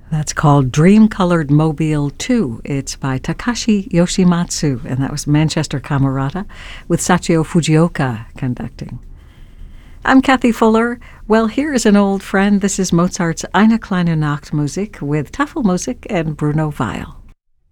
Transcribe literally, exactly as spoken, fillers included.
That's called Dream-Colored Mobile two. It's by Takashi Yoshimatsu, and that was Manchester Camerata with Sachio Fujioka conducting. I'm Kathy Fuller. Well, here is an old friend. This is Mozart's Eine kleine Nachtmusik with Tafelmusik and Bruno Weil.